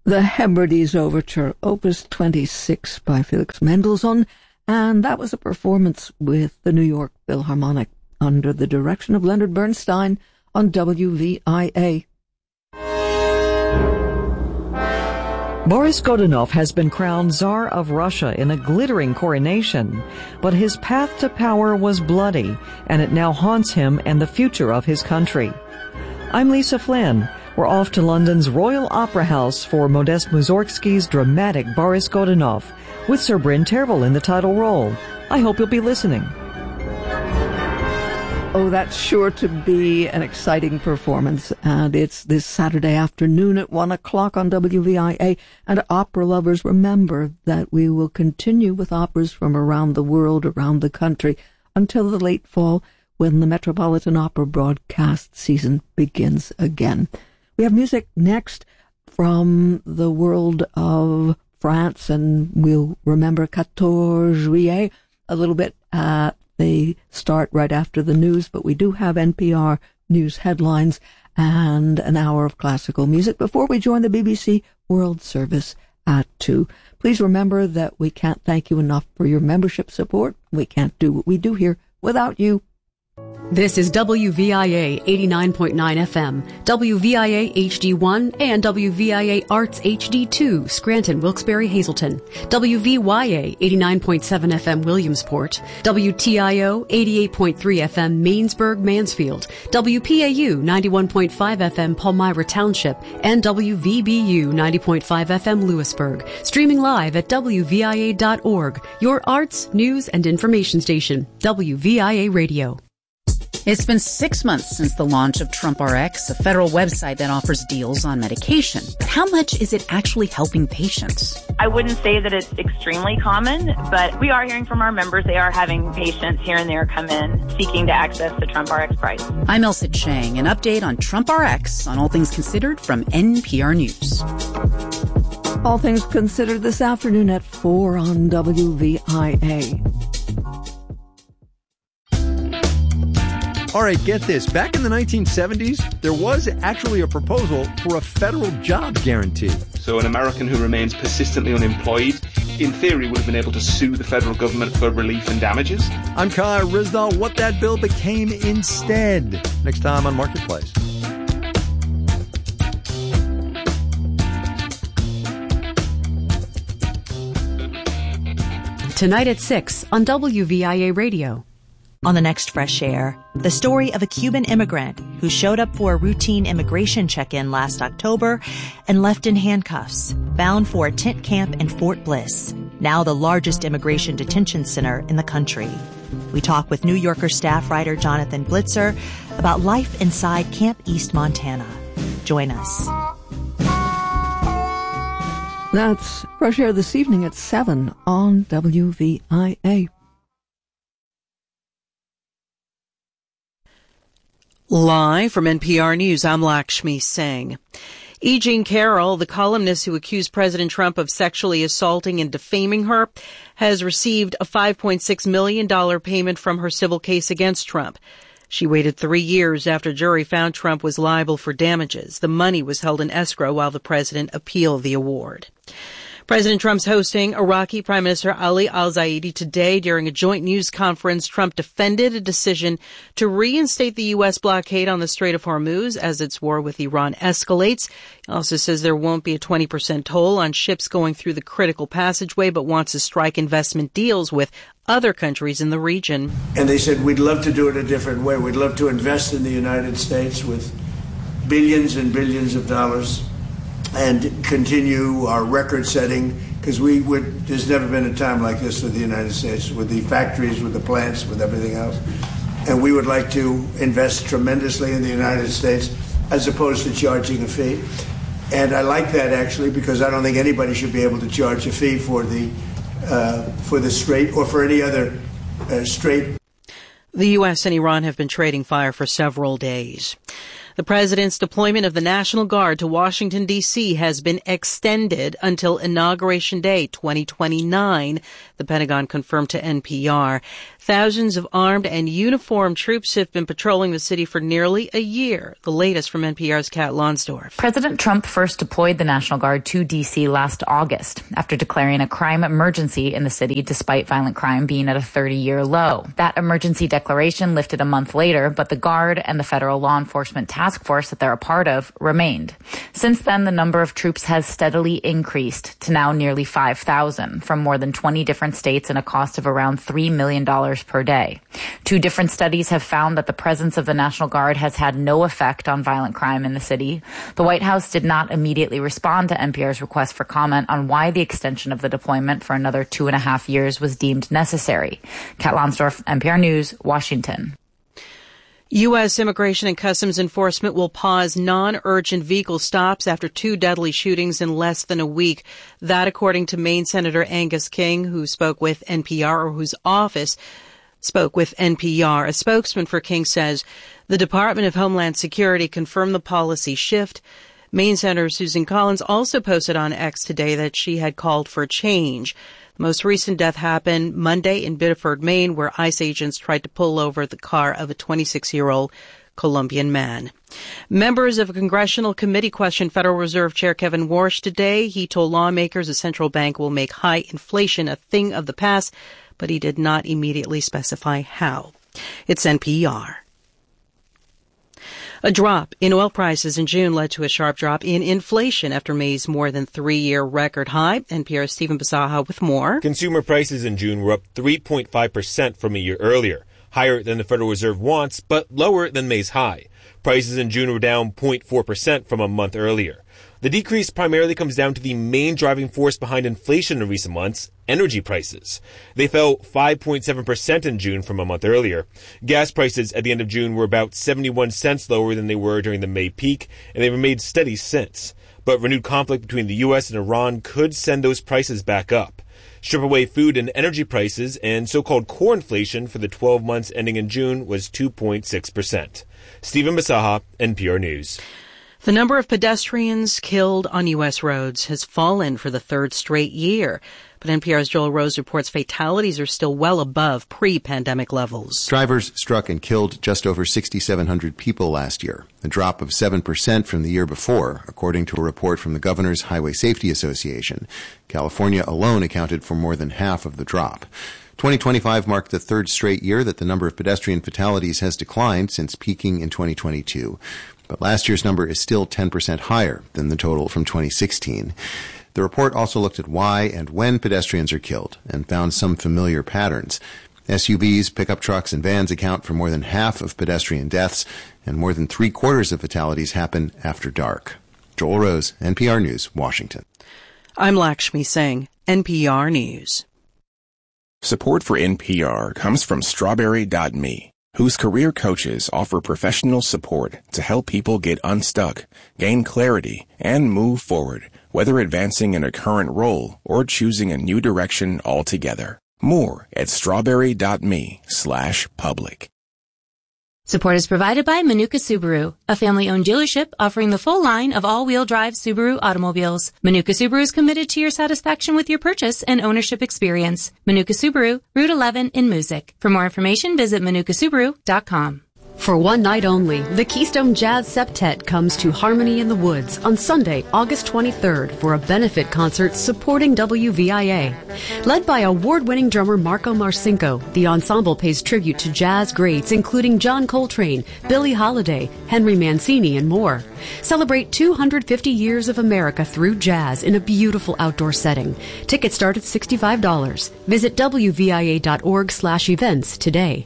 The Hebrides Overture, Opus 26 by Felix Mendelssohn, and that was a performance with the New York Philharmonic under the direction of Leonard Bernstein on WVIA. Boris Godunov has been crowned Tsar of Russia in a glittering coronation, but his path to power was bloody, and it now haunts him and the future of his country. I'm Lisa Flynn. We're off to London's Royal Opera House for Modest Mussorgsky's dramatic Boris Godunov, with Sir Bryn Tervel in the title role. I hope you'll be listening. Oh, that's sure to be an exciting performance, and it's this Saturday afternoon at 1 o'clock on WVIA, and opera lovers, remember that we will continue with operas from around the world, around the country, until the late fall, when the Metropolitan Opera broadcast season begins again. We have music next from the world of France, and we'll remember 14 Juillet a little bit at the start right after the news, but we do have NPR news headlines and an hour of classical music before we join the BBC World Service at 2. Please remember that we can't thank you enough for your membership support. We can't do what we do here without you. This is WVIA 89.9 FM, WVIA HD1, and WVIA Arts HD2, Scranton, Wilkes-Barre, Hazleton, WVYA 89.7 FM, Williamsport, WTIO 88.3 FM, Mainsburg, Mansfield, WPAU 91.5 FM, Palmyra Township, and WVBU 90.5 FM, Lewisburg. Streaming live at WVIA.org, your arts, news, and information station, WVIA Radio. It's been 6 months since the launch of TrumpRx, a federal website that offers deals on medication. But how much is it actually helping patients? I wouldn't say that it's extremely common, but we are hearing from our members. They are having patients here and there come in seeking to access the TrumpRx price. I'm Elsa Chang. An update on TrumpRx on All Things Considered from NPR News. All Things Considered this afternoon at 4 on WVIA. All right, get this. Back in the 1970s, there was actually a proposal for a federal jobs guarantee. So an American who remains persistently unemployed, in theory, would have been able to sue the federal government for relief and damages. I'm Kai Rizdal. What that bill became instead. Next time on Marketplace. Tonight at 6 on WVIA Radio. On the next Fresh Air, the story of a Cuban immigrant who showed up for a routine immigration check-in last October and left in handcuffs, bound for a tent camp in Fort Bliss, now the largest immigration detention center in the country. We talk with New Yorker staff writer Jonathan Blitzer about life inside Camp East, Montana. Join us. That's Fresh Air this evening at 7 on WVIA. Live from NPR News, I'm Lakshmi Singh. E. Jean Carroll, the columnist who accused President Trump of sexually assaulting and defaming her, has received a $5.6 million payment from her civil case against Trump. She waited 3 years after a jury found Trump was liable for damages. The money was held in escrow while the president appealed the award. President Trump's hosting Iraqi Prime Minister Ali al-Zaidi today. During a joint news conference, Trump defended a decision to reinstate the U.S. blockade on the Strait of Hormuz as its war with Iran escalates. He also says there won't be a 20% toll on ships going through the critical passageway, but wants to strike investment deals with other countries in the region. And they said, we'd love to do it a different way. We'd love to invest in the United States with billions and billions of dollars and continue our record setting, because there's never been a time like this for the United States, with the factories, with the plants, with everything else. And we would like to invest tremendously in the United States as opposed to charging a fee. And I like that, actually, because I don't think anybody should be able to charge a fee for the Strait or for any other strait. The U.S. and Iran have been trading fire for several days. The president's deployment of the National Guard to Washington, D.C. has been extended until Inauguration Day 2029, the Pentagon confirmed to NPR. Thousands of armed and uniformed troops have been patrolling the city for nearly a year. The latest from NPR's Kat Lonsdorf. President Trump first deployed the National Guard to D.C. last August after declaring a crime emergency in the city despite violent crime being at a 30-year low. That emergency declaration lifted a month later, but the Guard and the federal law enforcement task force that they're a part of remained. Since then, the number of troops has steadily increased to now nearly 5,000 from more than 20 different states and a cost of around $3 million per day. 2 different studies have found that the presence of the National Guard has had no effect on violent crime in the city. The White House did not immediately respond to NPR's request for comment on why the extension of the deployment for another 2.5 years was deemed necessary. Kat Lonsdorf, NPR News, Washington. U.S. Immigration and Customs Enforcement will pause non-urgent vehicle stops after 2 deadly shootings in less than a week. That according to Maine Senator Angus King, who spoke with NPR, or whose office spoke with NPR. A spokesman for King says the Department of Homeland Security confirmed the policy shift. Maine Senator Susan Collins also posted on X today that she had called for change. The most recent death happened Monday in Biddeford, Maine, where ICE agents tried to pull over the car of a 26-year-old Colombian man. Members of a congressional committee questioned Federal Reserve Chair Kevin Warsh today. He told lawmakers a central bank will make high inflation a thing of the past, but he did not immediately specify how. It's NPR. A drop in oil prices in June led to a sharp drop in inflation after May's more than 3-year record high. NPR's Stephen Basaha with more. Consumer prices in June were up 3.5% from a year earlier, higher than the Federal Reserve wants, but lower than May's high. Prices in June were down 0.4% from a month earlier. The decrease primarily comes down to the main driving force behind inflation in recent months, energy prices. They fell 5.7% in June from a month earlier. Gas prices at the end of June were about 71 cents lower than they were during the May peak, and they've remained steady since. But renewed conflict between the U.S. and Iran could send those prices back up. Strip away food and energy prices, and so-called core inflation for the 12 months ending in June was 2.6%. Stephen Basaha, NPR News. The number of pedestrians killed on U.S. roads has fallen for the 3rd straight year. But NPR's Joel Rose reports fatalities are still well above pre-pandemic levels. Drivers struck and killed just over 6,700 people last year, a drop of 7% from the year before, according to a report from the Governor's Highway Safety Association. California alone accounted for more than half of the drop. 2025 marked the 3rd straight year that the number of pedestrian fatalities has declined since peaking in 2022. But last year's number is still 10% higher than the total from 2016. The report also looked at why and when pedestrians are killed and found some familiar patterns. SUVs, pickup trucks, and vans account for more than half of pedestrian deaths, and more than 3/4 of fatalities happen after dark. Joel Rose, NPR News, Washington. I'm Lakshmi Singh, NPR News. Support for NPR comes from Strawberry.me, whose career coaches offer professional support to help people get unstuck, gain clarity, and move forward, whether advancing in a current role or choosing a new direction altogether. More at strawberry.me/public. Support is provided by Manuka Subaru, a family-owned dealership offering the full line of all-wheel drive Subaru automobiles. Manuka Subaru is committed to your satisfaction with your purchase and ownership experience. Manuka Subaru, Route 11 in Moosic. For more information, visit manukasubaru.com. For one night only, the Keystone Jazz Septet comes to Harmony in the Woods on Sunday, August 23rd for a benefit concert supporting WVIA. Led by award-winning drummer Marco Marcinko, the ensemble pays tribute to jazz greats including John Coltrane, Billie Holiday, Henry Mancini, and more. Celebrate 250 years of America through jazz in a beautiful outdoor setting. Tickets start at $65. Visit WVIA.org/events today.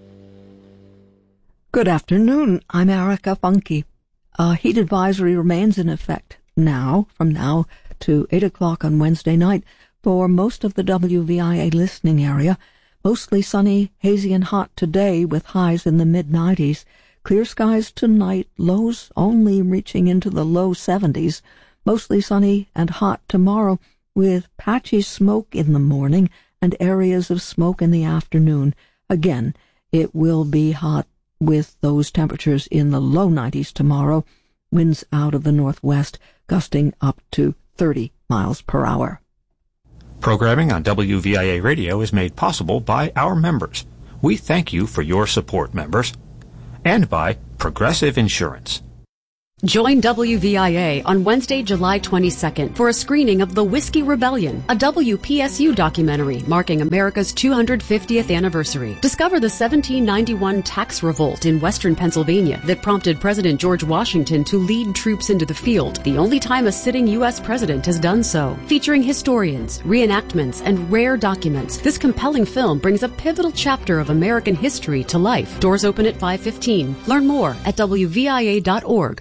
Good afternoon. I'm Erica Funke. A heat advisory remains in effect from now to 8 o'clock on Wednesday night for most of the WVIA listening area. Mostly sunny, hazy and hot today with highs in the mid-90s. Clear skies tonight, lows only reaching into the low 70s. Mostly sunny and hot tomorrow with patchy smoke in the morning and areas of smoke in the afternoon. Again, it will be hot with those temperatures in the low 90s tomorrow, winds out of the northwest gusting up to 30 miles per hour. Programming on WVIA Radio is made possible by our members. We thank you for your support, members. And by Progressive Insurance. Join WVIA on Wednesday, July 22nd for a screening of The Whiskey Rebellion, a WPSU documentary marking America's 250th anniversary. Discover the 1791 tax revolt in western Pennsylvania that prompted President George Washington to lead troops into the field, the only time a sitting U.S. president has done so. Featuring historians, reenactments, and rare documents, this compelling film brings a pivotal chapter of American history to life. Doors open at 5:15. Learn more at WVIA.org.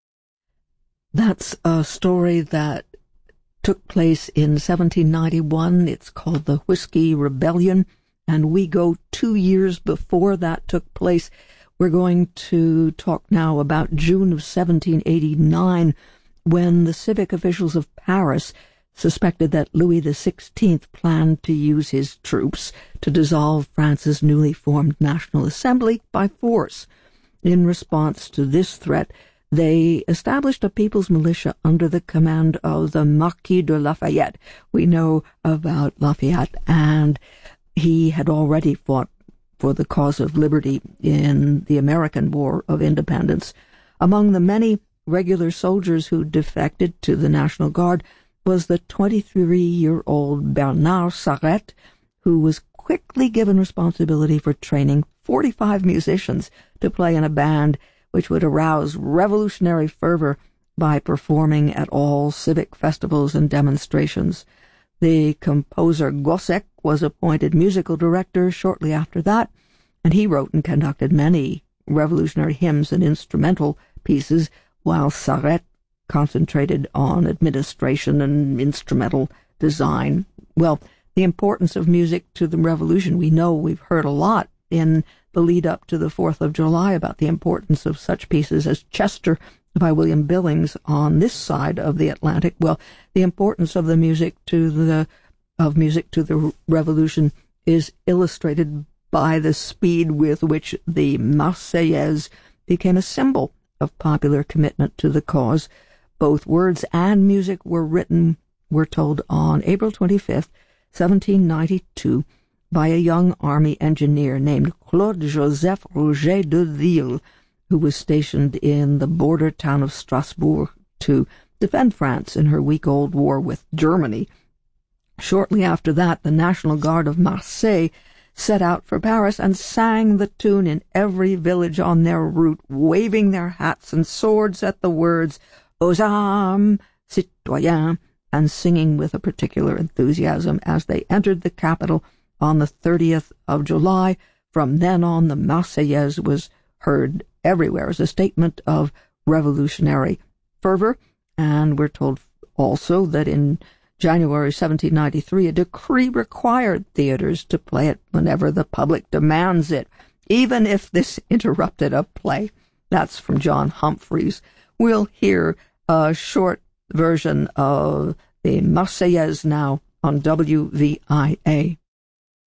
That's a story that took place in 1791. It's called The Whiskey Rebellion, and we go 2 years before that took place. We're going to talk now about June of 1789, when the civic officials of Paris suspected that Louis XVI planned to use his troops to dissolve France's newly formed National Assembly by force. In response to this threat, they established a people's militia under the command of the Marquis de Lafayette. We know about Lafayette, and he had already fought for the cause of liberty in the American War of Independence. Among the many regular soldiers who defected to the National Guard was the 23-year-old Bernard Sarret, who was quickly given responsibility for training 45 musicians to play in a band which would arouse revolutionary fervor by performing at all civic festivals and demonstrations. The composer Gossec was appointed musical director shortly after that, and he wrote and conducted many revolutionary hymns and instrumental pieces, while Sarret concentrated on administration and instrumental design. Well, the importance of music to the revolution, we know, we've heard a lot in the lead up to the 4th of July about the importance of such pieces as Chester by William Billings on this side of the Atlantic. Well, the importance of the music to the revolution is illustrated by the speed with which the Marseillaise became a symbol of popular commitment to the cause. Both words and music were written, we're told, on April 25th, 1792, by a young army engineer named Claude Joseph Rouget de Ville, who was stationed in the border town of Strasbourg to defend France in her week-old war with Germany. Shortly after that, the National Guard of Marseille set out for Paris and sang the tune in every village on their route, waving their hats and swords at the words "Aux armes, citoyens," and singing with a particular enthusiasm as they entered the capital on the 30th of July. From then on, the Marseillaise was heard everywhere as a statement of revolutionary fervor, and we're told also that in January 1793, a decree required theaters to play it whenever the public demands it, even if this interrupted a play. That's from John Humphreys. We'll hear a short version of the Marseillaise now on WVIA.